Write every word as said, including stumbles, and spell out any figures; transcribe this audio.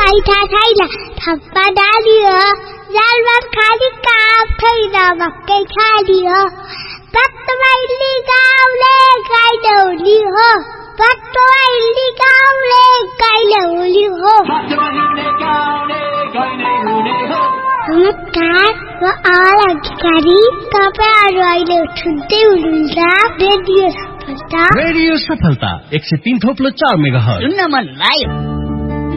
मलाई थाहा छैन थप्पा डाली हो जालबाट खाली काम छैन भक्कै खाली हो कत्तवाइली गाउँले गाइले हुली हो कत्तवाइली गाउँले गाइले हुली हो नमस्कार म आला अधिकारी तपाईहरु अहिले सुन्दै हुनुहुन्छ रेडियो सफलता रेडियो सफलता एक सय तीन थोप्लो चार मेगाहर्ज सुन्न मन लाग्यो